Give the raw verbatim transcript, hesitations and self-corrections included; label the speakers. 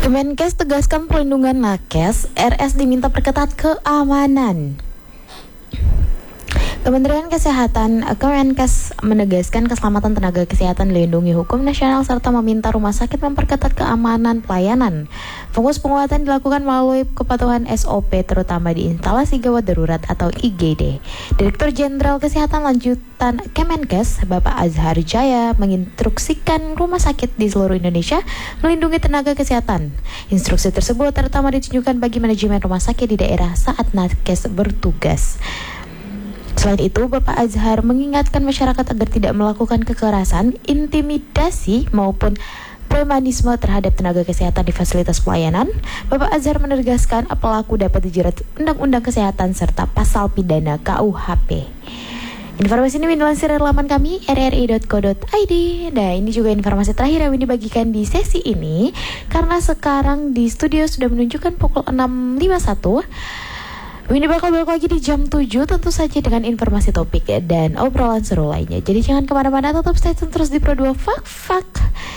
Speaker 1: Kemenkes tegaskan perlindungan nakes, R S diminta perketat keamanan. Kementerian Kesehatan Kemenkes menegaskan keselamatan tenaga kesehatan dilindungi hukum nasional serta meminta rumah sakit memperketat keamanan pelayanan. Fokus penguatan dilakukan melalui kepatuhan S O P terutama di instalasi gawat darurat atau I G D. Direktur Jenderal Kesehatan Lanjutan Kemenkes, Bapak Azhar Jaya, menginstruksikan rumah sakit di seluruh Indonesia melindungi tenaga kesehatan. Instruksi tersebut terutama ditunjukkan bagi manajemen rumah sakit di daerah saat nakes bertugas. Selain itu, Bapak Azhar mengingatkan masyarakat agar tidak melakukan kekerasan, intimidasi maupun premanisme terhadap tenaga kesehatan di fasilitas pelayanan. Bapak Azhar menegaskan pelaku dapat dijerat Undang-Undang Kesehatan serta pasal pidana K U H P. Informasi ini dilansir dari laman kami r r i dot co dot i d. Nah, ini juga informasi terakhir yang dibagikan di sesi ini karena sekarang di studio sudah menunjukkan pukul enam lewat lima puluh satu. Ini bakal balik lagi di jam tujuh tentu saja dengan informasi topik dan obrolan seru lainnya. Jadi jangan kemana-mana, tetap stay tune terus di Pro dua Fak Fak.